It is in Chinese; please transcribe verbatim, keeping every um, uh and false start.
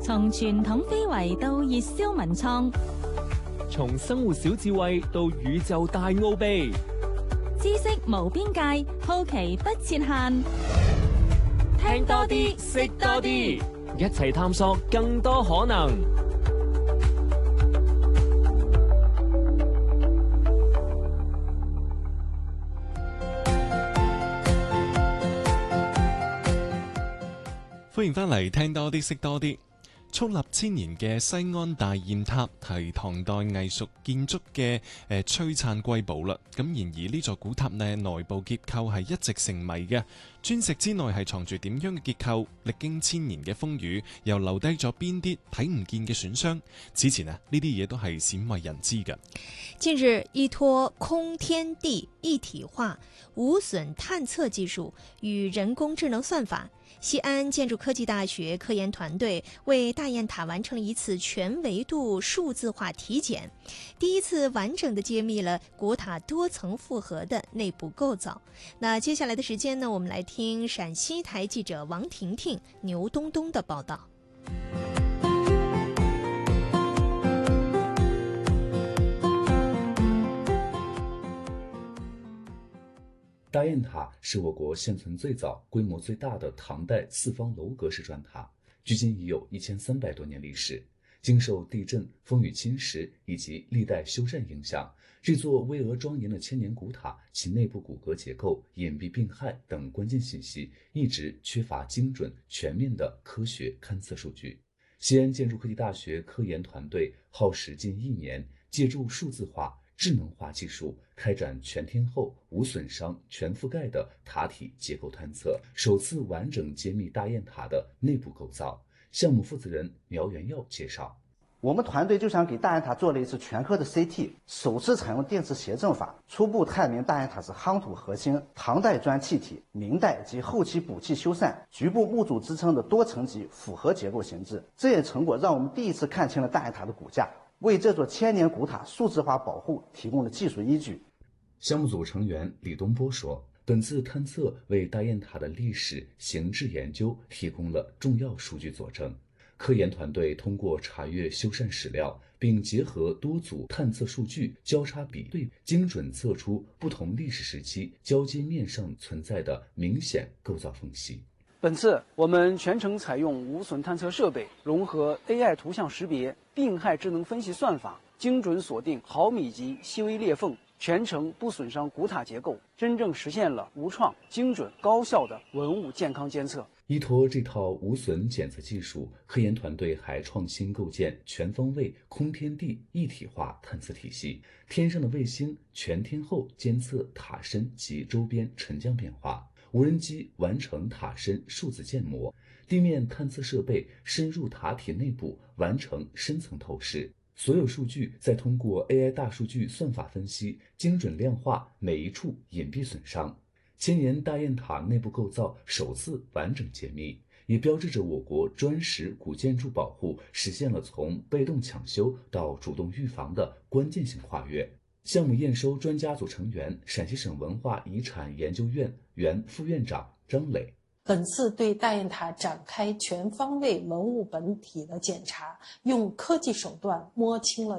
從傳統非遺到熱銷文創， 從生活小智慧到宇宙大奧秘， 知識無邊界，好奇不設限。 聽多啲，識多啲，一齊探索更多可能。 歡迎翻嚟，聽多啲，識多啲。矗立千年嘅西安大雁塔係唐代藝術建築嘅誒璀璨瑰寶啦。咁然而呢座古塔呢，內部結構係一直成謎嘅，磚石之內係藏住點樣嘅結構？歷經千年嘅風雨，又留低咗邊啲睇唔見嘅損傷？此前啊，呢啲嘢都係鮮為人知嘅。 近日，依託空天地一體化無損探測技術與人工智能算法，西安建築科技大學科研團隊為大雁塔完成了一次全維度數字化體檢，第一次完整的揭秘了古塔多層複合的內部構造。那接下來的時間呢，我們來聽陝西台記者王婷婷、牛東東的報道。 大雁塔是我國現存最早、規模最大的唐代四方樓閣式磚塔，距今已有一千三百多年歷史。經受地震、風雨侵蝕以及歷代修繕影響，這座巍峨莊嚴的千年古塔，其內部骨骼結構、隱蔽病害等關鍵信息，一直缺乏精準、全面的科學勘測數據。西安建築科技大學科研團隊耗時近一年，借助數字化、智能化技術開展全天候無損傷全覆蓋的塔體結構探測，首次完整揭秘大雁塔的內部構造。項目負責人苗元耀介紹， 我們團隊就想給大雁塔做了一次全科的 C T， 首次採用電磁協振法，初步探明大雁塔是夯土核心、唐代磚砌體、明代及後期補砌修繕、局部木組支撐的多層級複合結構形制。這一成果讓我們第一次看清了大雁塔的骨架，為這座千年古塔數字化保護提供了技術依據。 項目組成員李東波說，本次探測為大雁塔的歷史形制研究提供了重要數據佐證。科研團隊通過查閱修繕史料，並結合多組探測數據交叉比對，精準測出不同歷史時期交接面上存在的明顯構造縫隙。 本次我們全程採用無損探測設備，融合 A I 圖像識別、病害智能分析算法，精準鎖定毫米級細微裂縫，全程不損傷古塔結構，真正實現了無創、精準、高效的文物健康監測。 依託這套無損檢測技術，科研團隊還創新構建全方位空天地一體化探測體系，天上的衛星全天候監測塔身及周邊沉降變化，無人機完成塔身數字建模，地面探測設備深入塔體內部完成深層透視，所有數據再通過 A I 大數據算法分析，精準量化每一處隱蔽損傷。千年大雁塔內部構造首次完整揭秘，也標誌着我國磚石古建築保護實現了從被動搶修到主動預防的關鍵性跨越。項目驗收專家組成員陝西省文化遺產研究院原副院長張磊， 本次對大雁塔展開全方位文物本體的檢查，用科技手段摸清了